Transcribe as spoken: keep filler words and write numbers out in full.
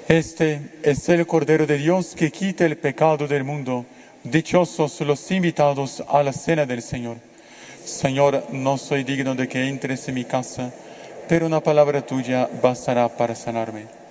Este es el Cordero de Dios que quita el pecado del mundo. Dichosos los invitados a la cena del Señor. Señor, no soy digno de que entres en mi casa, pero una palabra tuya bastará para sanarme.